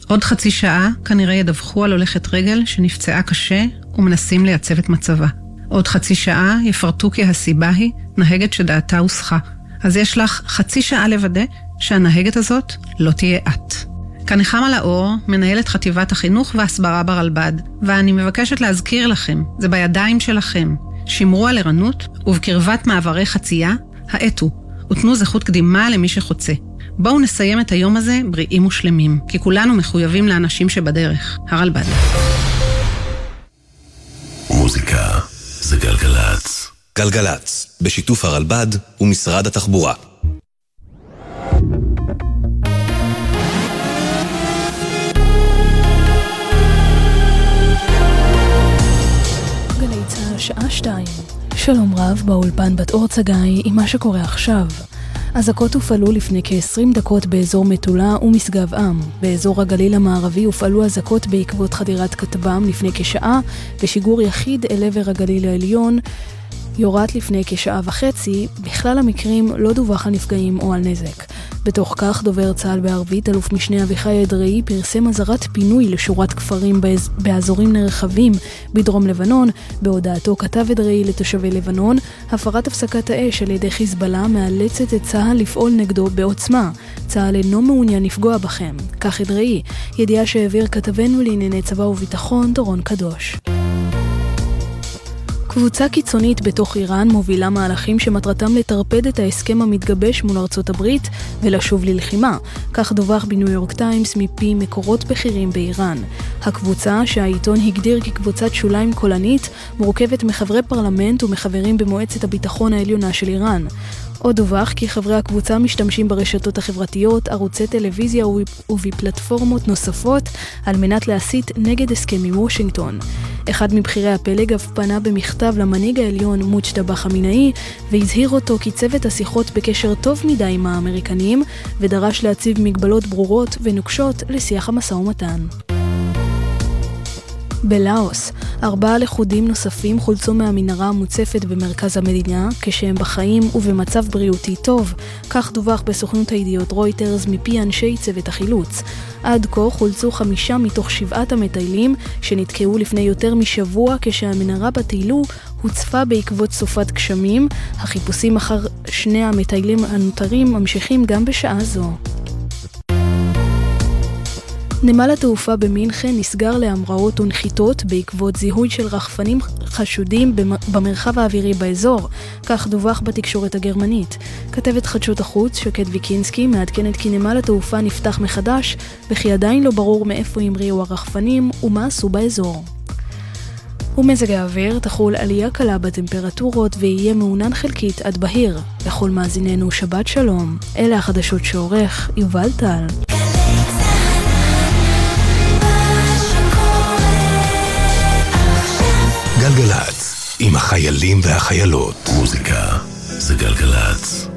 עוד חצי שעה כנראה ידווחו על הולכת רגל שנפצעה קשה ומנסים לייצב את מצבה. עוד חצי שעה יפרטו כי הסיבה היא נהגת שדעתה הוסחה. אז יש לך חצי שעה לוודא שהנהגת הזאת לא תהיה את. כאן נחמה לאור, מנהלת חטיבת החינוך והסברה ברלב"ד, ואני מבקשת להזכיר לכם, זה בידיים שלכם. שמרו על ערנות ובקרבת מעברי חצייה, האטו, ותנו זכות קדימה למי שחוצה. בואו נסיים את היום הזה בריאים ושלמים, כי כולנו מחויבים לאנשים שבדרך. הרלב"ד. מוזיקה זה גלגלץ. גלגלץ, בשיתוף הרלב"ד ומשרד התחבורה. גלי צה"ל שעה 2. שלום רב, באולפן בת אור צגאי עם מה שקורה עכשיו. אזעקות הופעלו לפני כ-20 דקות באזור מטולה ומשגב עם. באזור הגליל המערבי הופעלו אזעקות בעקבות חדירת כטב"ם לפני כשעה, ושיגור יחיד אל עבר הגליל העליון יורד לפני כשעה וחצי. בכלל המקרים לא דווח על נפגעים או על נזק. בתוך כך דובר צה"ל בערבית אלוף משנה אביחי אדרעי פרסם אזהרת פינוי לשורת כפרים באזורים נרחבים בדרום לבנון. בהודעתו כתב אדרעי לתושבי לבנון, הפרת הפסקת האש על ידי חיזבאללה מאלצת את צה"ל לפעול נגדו בעוצמה. צה"ל אינו מעוניין לפגוע בכם. כך אדרעי, ידיעה שהעביר כתבנו לענייני צבא וביטחון דורון קדוש. קבוצה קיצונית בתוך איראן מובילה מהלכים שמטרתם לטרפד את ההסכם המתגבש מול ארצות הברית ולשוב ללחימה. כך דווח בניו יורק טיימס מפי מקורות בכירים באיראן. הקבוצה, שהעיתון הגדיר כקבוצת שוליים קולנית, מורכבת מחברי פרלמנט ומחברים במועצת הביטחון העליונה של איראן. עוד דווח כי חברי הקבוצה משתמשים ברשתות החברתיות, ערוצי טלוויזיה ובפלטפורמות נוספות על מנת להסית נגד הסכם עם וושינגטון. אחד מבחירי הפלג אף פנה במכתב למנהיג העליון מוג'תבא חמינאי והזהיר אותו כי צוות השיחות בקשר טוב מדי עם האמריקנים, ודרש להציב מגבלות ברורות ונוקשות לשיח המשא ומתן. בלאוס, 4 לכודים נוספים חולצו מהמנהרה המוצפת במרכז המדינה כשהם בחיים ובמצב בריאותי טוב. כך דווח בסוכנות הידיעות רויטרס מפי אנשי צוות החילוץ. עד כה חולצו 5 מתוך 7 המטיילים שנתקעו לפני יותר משבוע כשהמנהרה בטיילו הוצפה בעקבות סופת גשמים. החיפושים אחר 2 המטיילים הנותרים ממשיכים גם בשעה זו. נמל התעופה במינכן נסגר להמראות ונחיתות בעקבות זיהוי של רחפנים חשודים במרחב האווירי באזור. כך דווח בתקשורת הגרמנית. כתבת חדשות החוץ שקד ויקינסקי מעדכנת כי נמל התעופה נפתח מחדש, וכי עדיין לא ברור מאיפה המריאו הרחפנים ומה עשו באזור. ומזג האוויר תחול עלייה קלה בטמפרטורות ויהיה מעונן חלקית עד בהיר. לכל מאזיננו שבת שלום. אלה החדשות שעורך יובל טל. גלגלץ, עם החיילים והחיילות. מוזיקה זה גלגלץ.